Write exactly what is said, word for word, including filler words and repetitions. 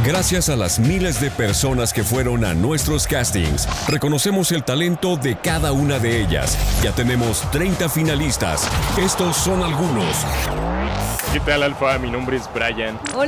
Gracias a las miles de personas que fueron a nuestros castings, reconocemos el talento de cada una de ellas. Ya tenemos treinta finalistas. Estos son algunos. ¿Qué tal, Alfa? Mi nombre es Brian.